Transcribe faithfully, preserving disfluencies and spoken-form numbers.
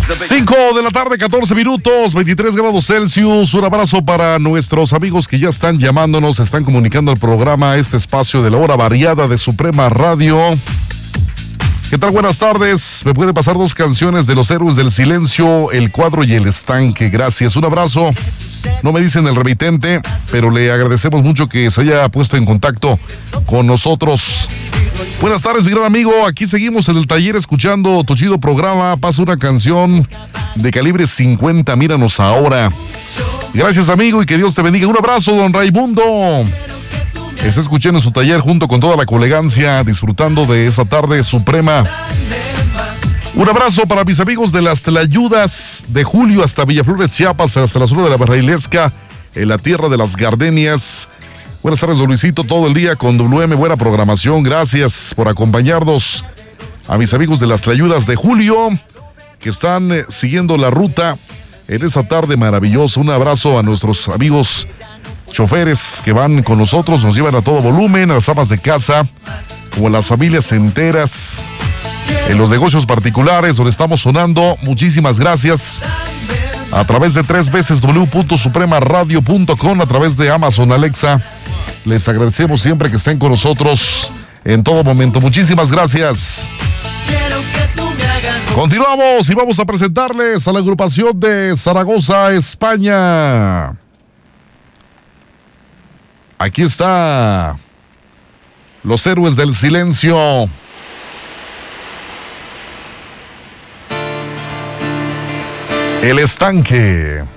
cinco de la tarde, catorce minutos, veintitrés grados Celsius. Un abrazo para nuestros amigos que ya están llamándonos, están comunicando el programa, este espacio de la hora variada de Suprema Radio. ¿Qué tal? Buenas tardes. Me puede pasar dos canciones de Los Héroes del Silencio, El Cuadro y El Estanque. Gracias. Un abrazo. No me dicen el remitente, pero le agradecemos mucho que se haya puesto en contacto con nosotros. Buenas tardes, mi gran amigo. Aquí seguimos en el taller escuchando tu chido programa. Pasa una canción de calibre cincuenta. Míranos ahora. Gracias, amigo, y que Dios te bendiga. Un abrazo, don Raimundo. Está escuchando en su taller junto con toda la colegancia, disfrutando de esta tarde suprema. Un abrazo para mis amigos de las Tlayudas, de Julio hasta Villaflores, Chiapas, hasta la zona de la Barrailesca, en la tierra de las gardenias. Buenas tardes, don Luisito, todo el día con W M, buena programación. Gracias por acompañarnos. A mis amigos de las Tlayudas de Julio, que están eh, siguiendo la ruta en esa tarde maravillosa. Un abrazo a nuestros amigos choferes que van con nosotros, nos llevan a todo volumen, a las amas de casa, como a las familias enteras, en los negocios particulares donde estamos sonando. Muchísimas gracias. A través de tres veces w punto suprema radio punto com, a través de Amazon Alexa. Les agradecemos siempre que estén con nosotros en todo momento. Muchísimas gracias. Continuamos y vamos a presentarles a la agrupación de Zaragoza, España. Aquí está Los Héroes del Silencio. El Estanque.